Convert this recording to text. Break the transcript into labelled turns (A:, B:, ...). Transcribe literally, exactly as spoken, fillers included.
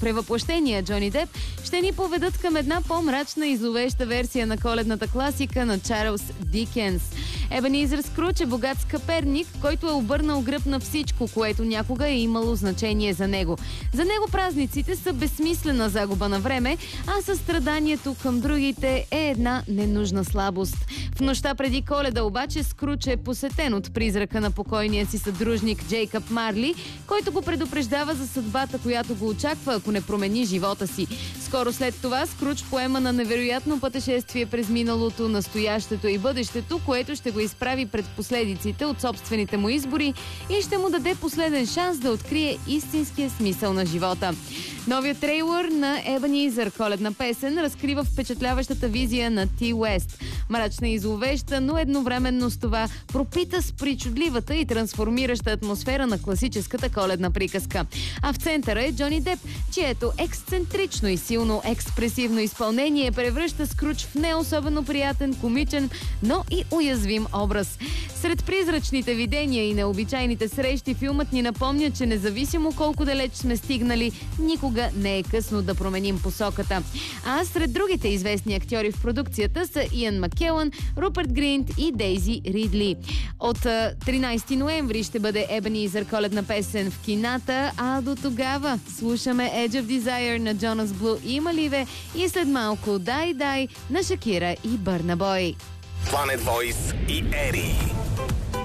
A: превъплъщения Джони Деп ще ни поведат към една по-мрачна и зловеща версия на коледната класика на Чарлз Дикенс. Ебенизър Скруч е богат скъперник, който е обърнал гръб на всичко, което някога е имало значение за него. За него празниците са безсмислена загуба на време, а състраданието към другите е една ненужна слабост. В нощта преди Коледа обаче Скруч е посетен от призрака на покойния си съдружник Джейкъб Марли, който го предупреждава за съдбата, която го очаква, ако не промени живота си. Скоро след това Скруч поема на невероятно пътешествие през миналото, настоящето и бъдещето, което ще го изправи пред последиците от собствените му избори и ще му даде последен шанс да открие истинския смисъл на живота. Новият трейлър на Ебенизър, коледна песен, разкрива впечатляващата визия на Ти Уест. Мрачна и зловеща, но едновременно с това пропита с причудливата и трансформираща атмосфера на класическата коледна приказка. А в центъра е Джони Деп, чието ексцентрично и силно експресивно изпълнение превръща Скруч в не особено приятен, комичен, но и уязвим образ. Сред призрачните видения и необичайните срещи филмът ни напомня, че независимо колко далеч сме стигнали, никога не е късно да променим посоката. А сред другите известни актьори в продукцията са Иан Маккелън, Руперт Гринт и Дейзи Ридли. От тринайсети ноември ще бъде Ебенизър, коледна песен в кината, а до тогава слушаме Edge of Desire на Jonas Blue и Маливе и след малко Die Die на Шакира и Бърна Бой.
B: Planet Voice и Ери.